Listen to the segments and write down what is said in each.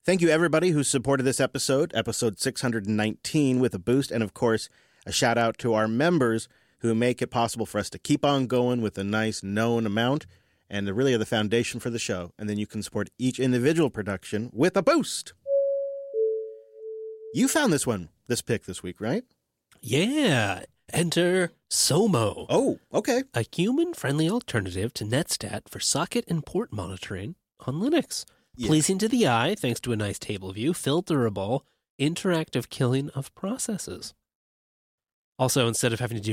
Thank you, everybody who supported this episode 619, with a boost. And, of course, a shout-out to our members who make it possible for us to keep on going with a nice known amount, and they really are the foundation for the show. And then you can support each individual production with a boost. You found this pick this week, right? Yeah. Enter Somo. Oh, okay. A human-friendly alternative to Netstat for socket and port monitoring on Linux. Yeah. Pleasing to the eye, thanks to a nice table view, filterable, interactive killing of processes. Also, instead of having to do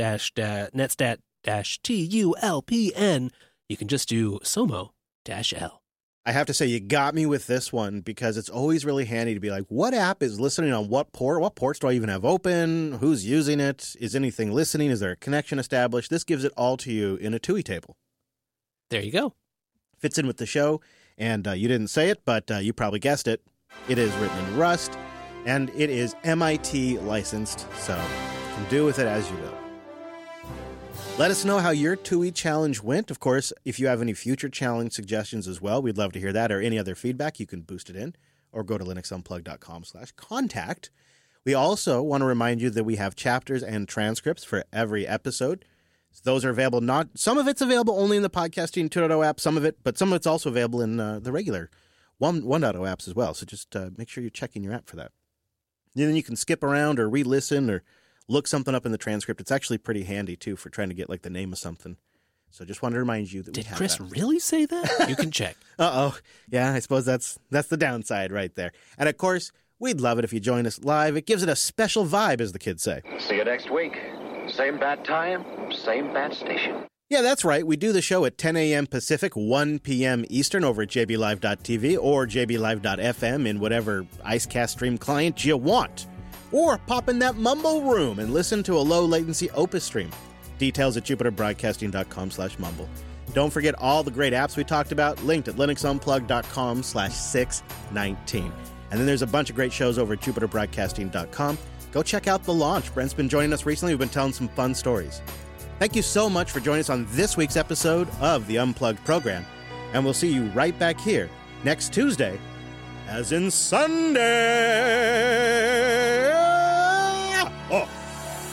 netstat-tulpn, you can just do somo-l. I have to say, you got me with this one, because it's always really handy to be like, what app is listening on what port? What ports do I even have open? Who's using it? Is anything listening? Is there a connection established? This gives it all to you in a TUI table. There you go. Fits in with the show, and you didn't say it, but you probably guessed it. It is written in Rust, and it is MIT licensed, so you can do with it as you will. Let us know how your TUI challenge went. Of course, if you have any future challenge suggestions as well, we'd love to hear that, or any other feedback, you can boost it in, or go to linuxunplugged.com/contact. We also want to remind you that we have chapters and transcripts for every episode. Those are available, some of it's available only in the Podcasting 2.0 app, some of it's also available in the regular 1.0 apps as well. So just make sure you're checking your app for that. And then you can skip around or re-listen or look something up in the transcript. It's actually pretty handy, too, for trying to get, like, the name of something. So just wanted to remind you that we have Chris that. Really say that? You can check. Uh-oh. Yeah, I suppose that's the downside right there. And, of course, we'd love it if you join us live. It gives it a special vibe, as the kids say. See you next week. Same bat time, same bat station. Yeah, that's right. We do the show at 10 a.m. Pacific, 1 p.m. Eastern over at jblive.tv or jblive.fm in whatever IceCast stream client you want. Or pop in that Mumble room and listen to a low-latency Opus stream. Details at jupiterbroadcasting.com/mumble. Don't forget all the great apps we talked about, linked at linuxunplugged.com/619. And then there's a bunch of great shows over at jupiterbroadcasting.com. Go check out The Launch. Brent's been joining us recently. We've been telling some fun stories. Thank you so much for joining us on this week's episode of the Unplugged program. And we'll see you right back here next Tuesday, as in Sunday.